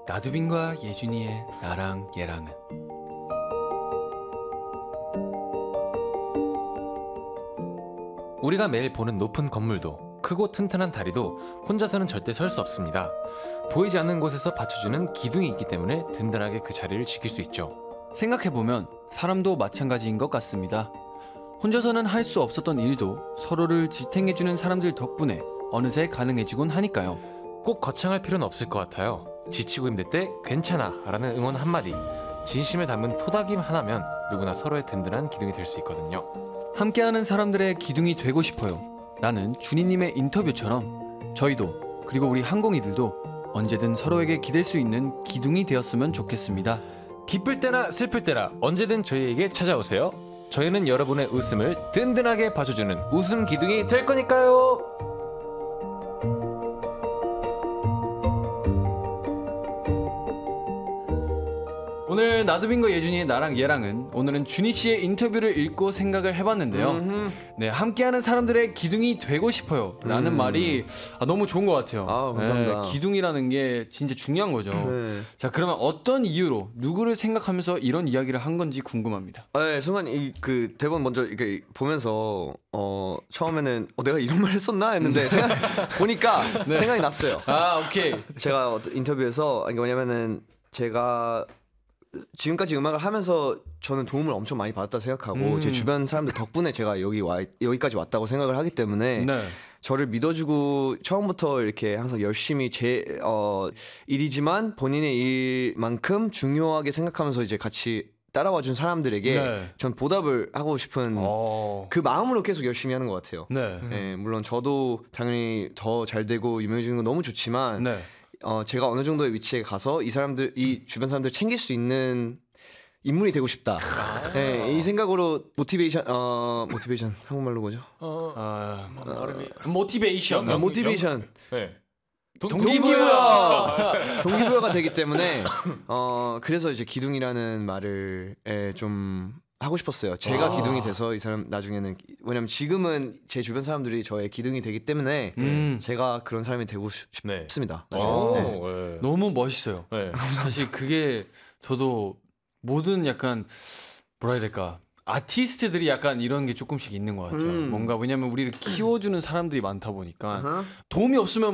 나두빈과 예준이의 나랑 얘랑은. 우리가 매일 보는 높은 건물도 크고 튼튼한 다리도 혼자서는 절대 설 수 없습니다. 보이지 않는 곳에서 받쳐주는 기둥이 있기 때문에 든든하게 그 자리를 지킬 수 있죠. 생각해보면 사람도 마찬가지인 것 같습니다. 혼자서는 할 수 없었던 일도 서로를 지탱해주는 사람들 덕분에 어느새 가능해지곤 하니까요. 꼭 거창할 필요는 없을 것 같아요. 지치고 힘들 때 괜찮아 라는 응원 한마디, 진심을 담은 토닥임 하나면 누구나 서로의 든든한 기둥이 될 수 있거든요. 함께하는 사람들의 기둥이 되고 싶어요 라는 준이님의 인터뷰처럼 저희도 그리고 우리 항공이들도 언제든 서로에게 기댈 수 있는 기둥이 되었으면 좋겠습니다. 기쁠 때나 슬플 때나 언제든 저희에게 찾아오세요. 저희는 여러분의 웃음을 든든하게 봐줘주는 웃음 기둥이 될 거니까요. 오늘 나두빈과 예준이의 나랑 얘랑은 오늘은 준이씨의 인터뷰를 읽고 생각을 해봤는데요. 네, 함께하는 사람들의 기둥이 되고 싶어요 라는 말이 너무 좋은 것 같아요. 감사합니다. 네, 기둥이라는 게 진짜 중요한 거죠. 네. 자, 그러면 어떤 이유로 누구를 생각하면서 이런 이야기를 한 건지 궁금합니다. 네, 순간 그 대본 먼저 이렇게 보면서 처음에는 내가 이런 말 했었나 했는데 보니까 생각이 났어요. 오케이. 제가 어떤 인터뷰에서 이게 뭐냐면은 제가 지금까지 음악을 하면서 저는 도움을 엄청 많이 받았다 생각하고 제 주변 사람들 덕분에 제가 여기까지 왔다고 생각을 하기 때문에 네. 저를 믿어주고 처음부터 이렇게 항상 열심히 제 일이지만 본인의 일만큼 중요하게 생각하면서 이제 같이 따라와준 사람들에게 네. 전 보답을 하고 싶은 그 마음으로 계속 열심히 하는 것 같아요. 네. 네, 물론 저도 당연히 더 잘 되고 유명해지는 건 너무 좋지만 네. 제가 어느 정도의 위치에 가서 이 주변 사람들 챙길 수 있는 인물이 되고 싶다. 네, 이 생각으로 모티베이션 한국말로 뭐죠? 모티베이션. 모티베이션. 네. 동기부여가 되기 때문에 그래서 이제 기둥이라는 말을 좀 하고 싶었어요. 제가 기둥이 돼서 이 사람 나중에는, 왜냐면 지금은 제 주변 사람들이 저의 기둥이 되기 때문에 제가 그런 사람이 되고 싶습니다. 네. 너무 멋있어요. 네. 사실 그게 저도 모든 약간 뭐라 해야 될까, 아티스트들이 약간 이런 게 조금씩 있는 것 같아요. 뭔가 왜냐면 우리를 키워주는 사람들이 많다 보니까 도움이 없으면